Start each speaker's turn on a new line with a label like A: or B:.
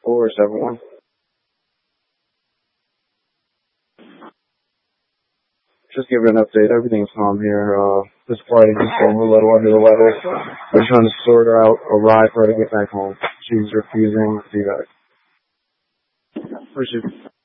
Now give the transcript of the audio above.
A: Or 7-1. Just giving an update. Everything's calm here. This party just going a little under the weather. We're trying to sort her out a ride for her to get back home. She's refusing to be back. Appreciate it.